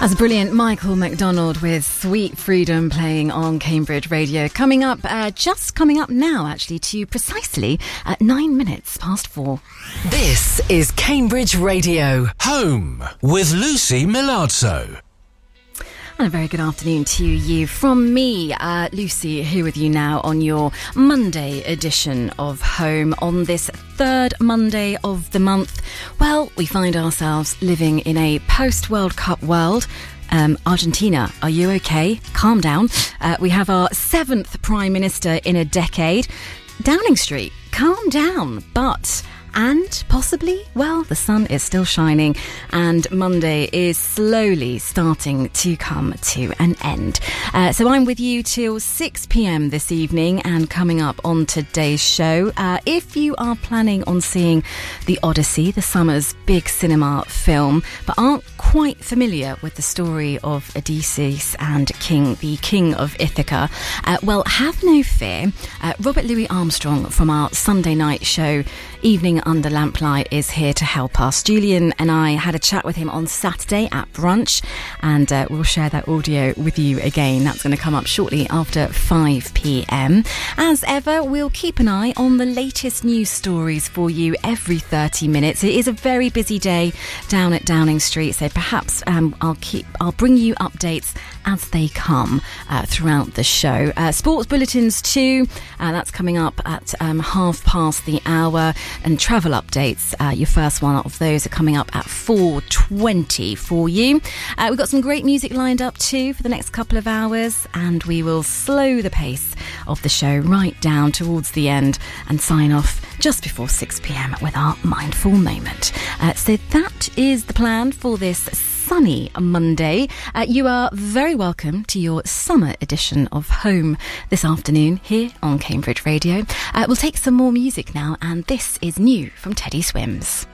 As a brilliant Michael McDonald with Sweet Freedom playing on Cambridge Radio. Coming up now, actually, to precisely 9 minutes past 4. This is Cambridge Radio. Home with Lucy Milazzo. And a very good afternoon to you from me, Lucy, here with you now on your Monday edition of Home on this third Monday of the month. Well, we find ourselves living in a post-World Cup world. Argentina, are you okay? Calm down. We have our 7th Prime Minister in a decade. Downing Street, calm down. And possibly, well, the sun is still shining and Monday is slowly starting to come to an end. So I'm with you till 6 p.m. this evening, and coming up on today's show, if you are planning on seeing The Odyssey, the summer's big cinema film, but aren't quite familiar with the story of Odysseus and the King of Ithaca, well, have no fear. Robert Louis Armstrong from our Sunday night show, Evening Under Lamplight, is here to help us. Julian and I had a chat with him on Saturday at brunch, and we'll share that audio with you again. That's going to come up shortly after 5 p.m. As ever, we'll keep an eye on the latest news stories for you every 30 minutes. It is a very busy day down at Downing Street, so perhaps I'll bring you updates as they come throughout the show. Sports bulletins too, that's coming up at 1:30 p.m, and travel updates, your first one of those are coming up at 4:20 for you. We've got some great music lined up too for the next couple of hours, and we will slow the pace of the show right down towards the end and sign off just before 6 p.m. with our Mindful Moment. So that is the plan for this sunny Monday. You are very welcome to your summer edition of Home this afternoon here on Cambridge Radio. We'll take some more music now, and this is new from Teddy Swims.